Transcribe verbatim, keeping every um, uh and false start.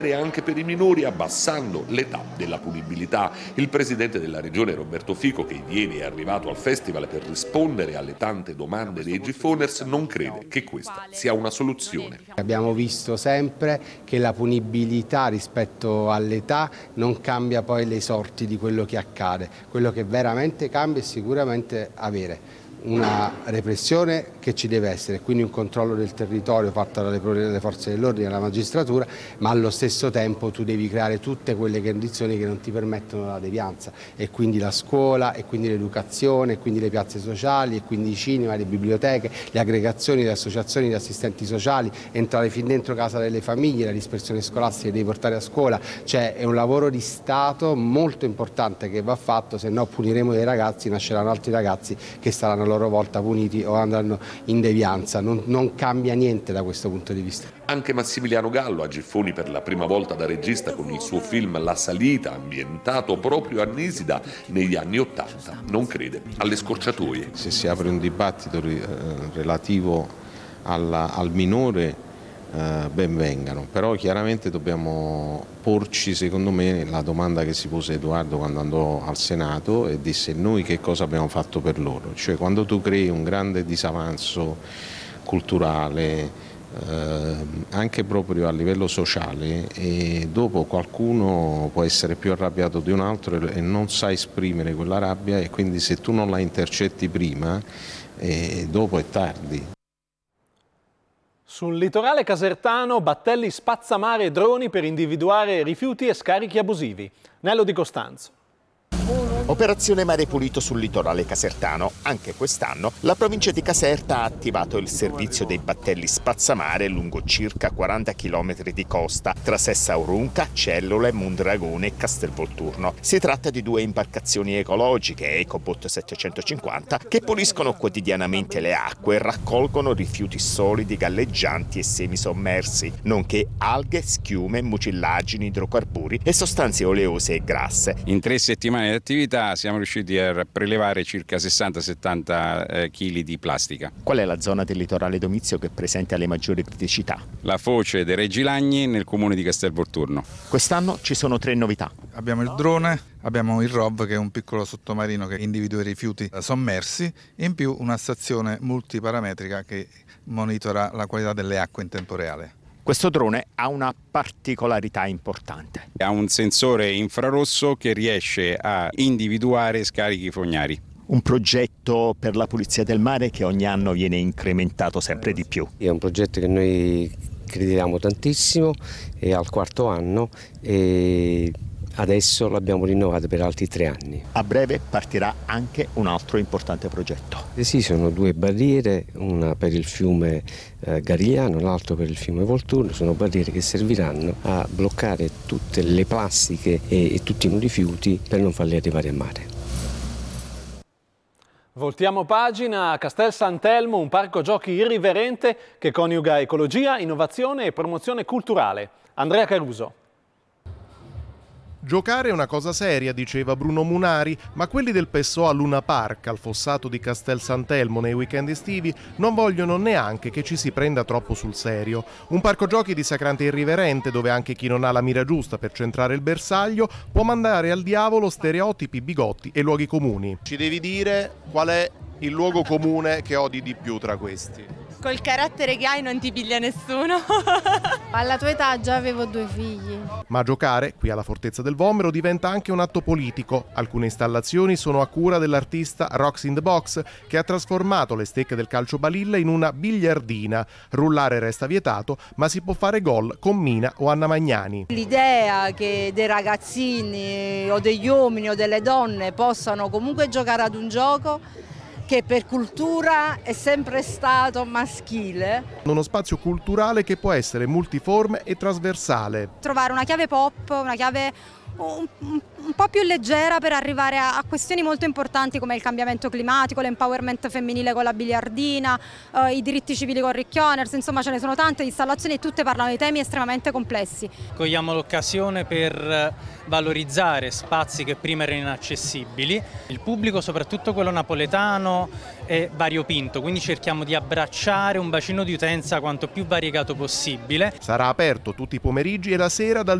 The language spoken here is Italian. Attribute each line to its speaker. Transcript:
Speaker 1: anche per i minori, abbassando l'età della punibilità. Il presidente della regione Roberto Fico, che ieri è arrivato al festival per rispondere alle tante domande dei Giffoners, non crede che questa sia una soluzione.
Speaker 2: Abbiamo visto sempre che la punibilità rispetto all'età non cambia poi le sorti di quello che accade. Quello che veramente cambia è sicuramente avere una repressione che ci deve essere, quindi un controllo del territorio fatto dalle, dalle forze dell'ordine e dalla magistratura, ma allo stesso tempo tu devi creare tutte quelle condizioni che non ti permettono la devianza, e quindi la scuola, e quindi l'educazione, e quindi le piazze sociali, e quindi i cinema, le biblioteche, le aggregazioni, le associazioni di assistenti sociali, entrare fin dentro casa delle famiglie, la dispersione scolastica devi portare a scuola, cioè è un lavoro di Stato molto importante che va fatto, se no puniremo dei ragazzi, nasceranno altri ragazzi che saranno a loro volta puniti o andranno in devianza. Non, non cambia niente da questo punto di vista.
Speaker 1: Anche Massimiliano Gallo, a Giffoni per la prima volta da regista con il suo film La Salita, ambientato proprio a Nisida negli anni Ottanta, non crede alle scorciatoie.
Speaker 3: Se si apre un dibattito eh, relativo alla, al minore, eh, ben vengano, però chiaramente dobbiamo porci, secondo me, la domanda che si pose Edoardo quando andò al Senato e disse: noi che cosa abbiamo fatto per loro? Cioè, quando tu crei un grande disavanzo culturale, eh, anche proprio a livello sociale, e dopo qualcuno può essere più arrabbiato di un altro e non sa esprimere quella rabbia, e quindi se tu non la intercetti prima, eh, dopo è tardi.
Speaker 4: Sul litorale casertano, battelli spazzamare e droni per individuare rifiuti e scarichi abusivi. Nello Di Costanzo.
Speaker 5: Operazione Mare Pulito sul litorale casertano. Anche quest'anno la provincia di Caserta ha attivato il servizio dei battelli spazzamare lungo circa quaranta chilometri di costa tra Sessa Aurunca, Cellule, Mondragone e Castelvolturno. Si tratta di due imbarcazioni ecologiche, Ecobot settecentocinquanta, che puliscono quotidianamente le acque e raccolgono rifiuti solidi, galleggianti e semisommersi, nonché alghe, schiume, mucillagini, idrocarburi e sostanze oleose e grasse.
Speaker 6: In tre settimane di attività siamo riusciti a prelevare circa sessanta settanta chili di plastica.
Speaker 5: Qual è la zona del litorale Domizio che presenta le maggiori criticità?
Speaker 6: La foce dei Regilagni nel comune di Castelvolturno.
Speaker 5: Quest'anno ci sono tre novità.
Speaker 7: Abbiamo il drone, abbiamo il R O V, che è un piccolo sottomarino che individua i rifiuti sommersi, e in più una stazione multiparametrica che monitora la qualità delle acque in tempo reale.
Speaker 5: Questo drone ha una particolarità importante.
Speaker 6: Ha un sensore infrarosso che riesce a individuare scarichi fognari.
Speaker 5: Un progetto per la pulizia del mare che ogni anno viene incrementato sempre di più.
Speaker 8: È un progetto che noi crediamo tantissimo, è al quarto anno e adesso l'abbiamo rinnovato per altri tre anni.
Speaker 5: A breve partirà anche un altro importante progetto.
Speaker 8: Eh sì, sono due barriere, una per il fiume eh, Garigliano, l'altra per il fiume Volturno. Sono barriere che serviranno a bloccare tutte le plastiche e, e tutti i rifiuti per non farli arrivare a mare.
Speaker 4: Voltiamo pagina a Castel Sant'Elmo, un parco giochi irriverente che coniuga ecologia, innovazione e promozione culturale. Andrea Caruso.
Speaker 9: Giocare è una cosa seria, diceva Bruno Munari, ma quelli del P S O a Luna Park, al fossato di Castel Sant'Elmo nei weekend estivi, non vogliono neanche che ci si prenda troppo sul serio. Un parco giochi dissacrante e irriverente, dove anche chi non ha la mira giusta per centrare il bersaglio può mandare al diavolo stereotipi, bigotti e luoghi comuni.
Speaker 10: Ci devi dire qual è il luogo comune che odi di più tra questi?
Speaker 11: Col carattere che hai non ti piglia nessuno.
Speaker 12: Alla tua età già avevo due figli.
Speaker 9: Ma giocare, qui alla Fortezza del Vomero, diventa anche un atto politico. Alcune installazioni sono a cura dell'artista Rocks in the Box, che ha trasformato le stecche del calcio balilla in una biliardina. Rullare resta vietato, ma si può fare gol con Mina o Anna Magnani.
Speaker 13: L'idea che dei ragazzini o degli uomini o delle donne possano comunque giocare ad un gioco che per cultura è sempre stato maschile.
Speaker 9: Uno spazio culturale che può essere multiforme e trasversale.
Speaker 11: Trovare una chiave pop, una chiave
Speaker 14: un, un po' più leggera per arrivare a, a questioni molto importanti come il cambiamento climatico, l'empowerment femminile con la biliardina, eh, i diritti civili con Rick Honors, insomma ce ne sono tante installazioni e tutte parlano di temi estremamente complessi.
Speaker 15: Cogliamo l'occasione per valorizzare spazi che prima erano inaccessibili. Il pubblico, soprattutto quello napoletano, è variopinto, quindi cerchiamo di abbracciare un bacino di utenza quanto più variegato possibile.
Speaker 9: Sarà aperto tutti i pomeriggi e la sera dal